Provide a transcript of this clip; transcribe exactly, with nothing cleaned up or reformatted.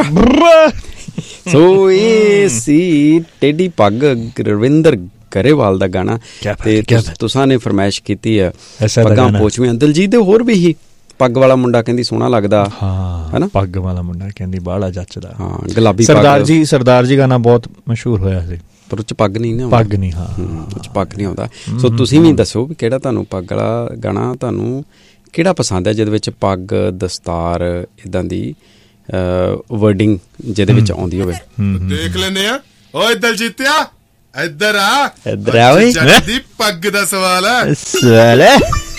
ਸੋ ਇਹ ਸੀ ਟੇਢੀ ਪੱਗ ਰਵਿੰਦਰ ਗਰੇਵਾਲ ਦਾ ਗਾਣਾ, ਤੇ ਤੁਸਾਂ ਨੇ ਫਰਮਾਇਸ਼ ਕੀਤੀ ਆ ਪੱਗਾਂ ਪੋਚਵੀਆਂ। ਦਿਲਜੀਤ ਦੇ ਹੋਰ ਵੀ ਹੀ ਪੱਗ ਵਾਲਾ ਮੁੰਡਾ ਕਹਿੰਦੀ ਸੋਹਣਾ ਲੱਗਦਾ, ਹਾਂ ਪੱਗ ਵਾਲਾ ਮੁੰਡਾ ਕਹਿੰਦੀ ਬਾਹਲਾ ਜੱਚਦਾ। ਹਾਂ ਗੁਲਾਬੀ ਸਰਦਾਰ ਜੀ, ਸਰਦਾਰ ਜੀ ਗਾਣਾ ਬਹੁਤ ਮਸ਼ਹੂਰ ਹੋਇਆ ਸੀ, ਪਰ ਉਹ 'ਚ ਪੱਗ ਨਹੀਂ ਨਾ, ਪੱਗ ਨਹੀਂ, ਹਾਂ ਉਹ 'ਚ ਪੱਗ ਨਹੀਂ ਆਉਂਦਾ। ਸੋ ਤੁਸੀਂ ਵੀ ਦੱਸੋ ਵੀ ਕਿਹੜਾ ਤੁਹਾਨੂੰ ਪੱਗ ਵਾਲਾ ਗਾਣਾ ਤੁਹਾਨੂੰ ਕਿਹੜਾ ਪਸੰਦ ਹੈ, ਜਿਹਦੇ ਵਿੱਚ ਪੱਗ ਦਸਤਾਰ ਇੱਦਾਂ ਦੀ ਵਰਡਿੰਗ ਜਿਹਦੇ ਵਿੱਚ ਆਉਂਦੀ ਹੋਵੇ। ਦੇਖ ਲੈਂਦੇ ਆ। ਓਏ ਦਲਜੀਤਿਆ ਇੱਧਰ ਆ, ਇੱਧਰ ਆ ਓਏ, ਦੀ ਪੱਗ ਦਾ ਸਵਾਲ ਹੈ। ਸਵਾਲ ਹੈ